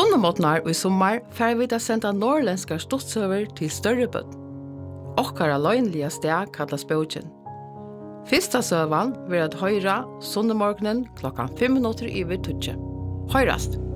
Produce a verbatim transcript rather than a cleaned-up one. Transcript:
Sunnumotnar og i sommar fer vi til å sende norrländska stuttsøver til større bøtt. Okkara løgnlige sted kallas bøtjen. Fyrsta søvan vil at høyra sunnumorgnen klokkan fem minutter i ved tutje. Høyrast!